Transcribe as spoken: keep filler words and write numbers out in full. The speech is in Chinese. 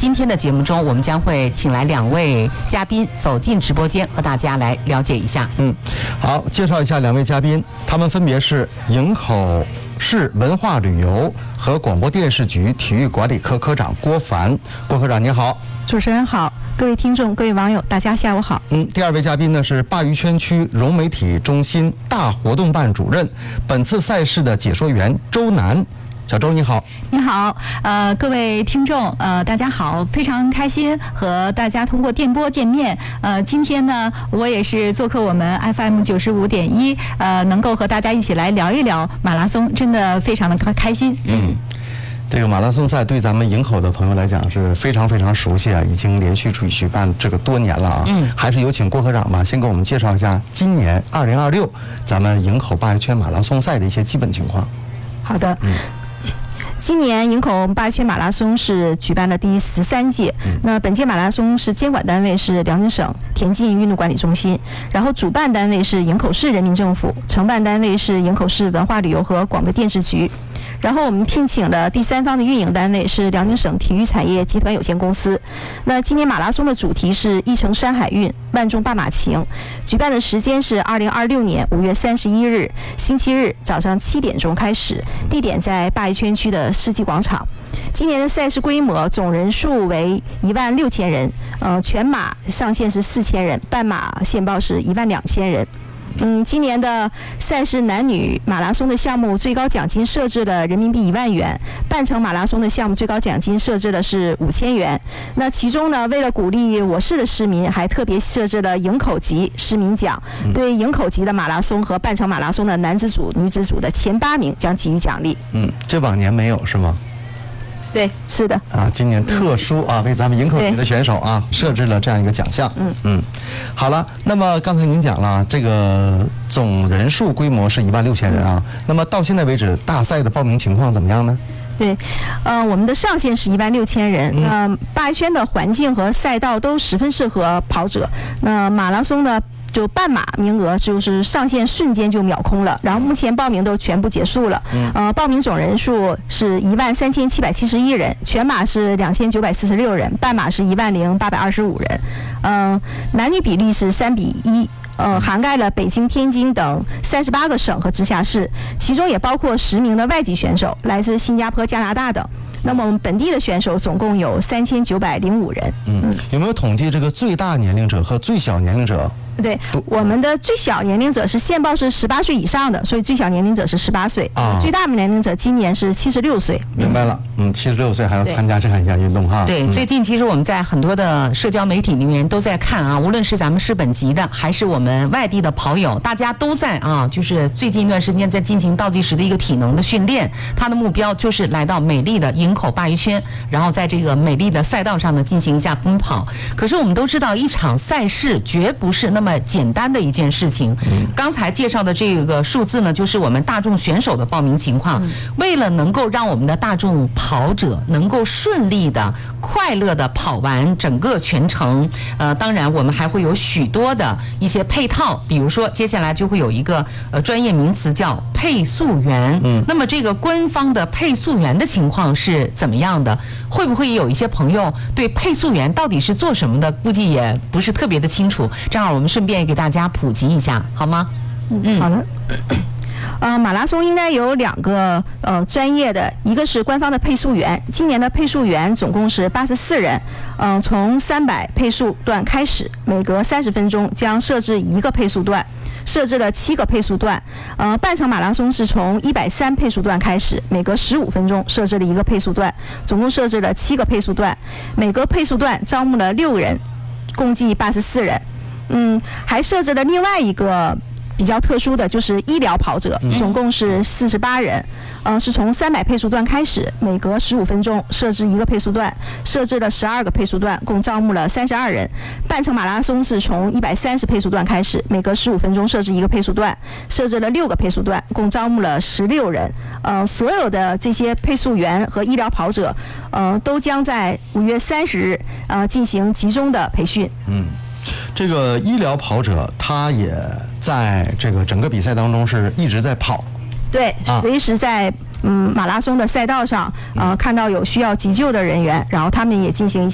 今天的节目中，我们将会请来两位嘉宾走进直播间，和大家来了解一下。 嗯，好，介绍一下两位嘉宾，他们分别是营口市文化旅游和广播电视局体育管理科科长郭凡。郭科长您好。 主持人好，各位听众、各位网友，大家下午好。 嗯，第二位嘉宾呢是鲅鱼圈区融媒体中心大活动办主任，本次赛事的解说员周楠。小周你好。 你好，呃，各位听众，呃，大家好，非常开心和大家通过电波见面。呃，今天呢，我也是做客我们 F M 九十五点一，呃，能够和大家一起来聊一聊马拉松，真的非常的开心。 嗯。这个马拉松赛对咱们营口的朋友来讲是非常非常熟悉啊，已经连续举举办这个多年了啊。嗯，还是有请郭科长吧，先给我们介绍一下今年二零二六咱们营口鲅鱼圈马拉松赛的一些基本情况。 好的。嗯。今年营口鲅鱼圈马拉松是举办了第十三届，那本届马拉松是监管单位是辽宁省田径运动管理中心，然后主办单位是营口市人民政府，承办单位是营口市文化旅游和广播电视局。然后我们聘请了第三方的运营单位是辽宁省体育产业集团有限公司。那今年马拉松的主题是一程山海运，万众半马情。举办的时间是二零二六年五月三十一日星期日早上七点钟开始，地点在鲅鱼圈区的世纪广场。今年的赛事规模总人数为一万六千人，呃，全马上限是四千人，半马限报是一万两千人。嗯，今年的赛事男女马拉松的项目最高奖金设置了人民币一万元，半程马拉松的项目最高奖金设置了是五千元。那其中呢，为了鼓励我市的市民，还特别设置了营口级市民奖，对营口级的马拉松和半程马拉松的男子组、女子组的前八名将给予奖励。 嗯，这往年没有是吗？ 对，是的啊，今年特殊啊，为咱们营口级的选手啊设置了这样一个奖项。嗯嗯，好了，那么刚才您讲了，这个总人数规模是一万六千人啊，那么到现在为止，大赛的报名情况怎么样呢？ 对，呃，我们的上限是一万六千人。那鲅鱼圈的环境和赛道都十分适合跑者。那马拉松呢？就半马名额就是上线瞬间就秒空了，然后目前报名都全部结束了。呃，报名总人数是一万三千七百七十一人，全马是两千九百四十六人，半马是一万零八百二十五人。嗯、呃，男女比例是三比一。呃，涵盖了北京、天津等三十八个省和直辖市，其中也包括十名的外籍选手，来自新加坡、加拿大等。那么我们本地的选手总共有三千九百零五人。 嗯，有没有统计这个最大年龄者和最小年龄者？ 对，我们的最小年龄者是限报是十八岁以上的，所以最小年龄者是十八岁。啊，最大的年龄者今年是七十六岁。 明白了，嗯，七十六岁还要参加这样一项运动哈。 对， 嗯、 最近其实我们在很多的社交媒体里面都在看啊，无论是咱们市本级的，还是我们外地的跑友，大家都在啊，就是最近一段时间在进行倒计时的一个体能的训练。他的目标就是来到美丽的营口鲅鱼圈，然后在这个美丽的赛道上呢进行一下奔跑。可是我们都知道，一场赛事绝不是那么简单的一件事情。刚才介绍的这个数字呢，就是我们大众选手的报名情况。为了能够让我们的大众跑者能够顺利的、快乐的跑完整个全程，呃，当然我们还会有许多的一些配套，比如说接下来就会有一个呃专业名词叫配速员。嗯，那么这个官方的配速员的情况是怎么样的？会不会有一些朋友对配速员到底是做什么的，估计也不是特别的清楚？正好我们顺便给大家普及一下，好吗？ 嗯，好的。呃，马拉松应该有两个呃专业的，一个是官方的配速员，今年的配速员总共是八十四人，嗯、呃，从三百配速段开始，每隔三十分钟将设置一个配速段。设置了七个配速段，呃，半程马拉松是从一百三配速段开始，每隔十五分钟设置了一个配速段，总共设置了七个配速段，每个配速段招募了六人，共计八十四人。嗯，还设置了另外一个比较特殊的就是医疗跑者，总共是四十八人。嗯，是从三百配速段开始，每隔十五分钟设置一个配速段，设置了十二个配速段，共招募了三十二人。半程马拉松是从一百三十配速段开始，每隔十五分钟设置一个配速段，设置了六个配速段，共招募了十六人。呃，所有的这些配速员和医疗跑者，呃，都将在五月三十日呃进行集中的培训。 嗯。这个医疗跑者，他也在这个整个比赛当中是一直在跑。 对，随时在嗯马拉松的赛道上，呃，看到有需要急救的人员，然后他们也进行一些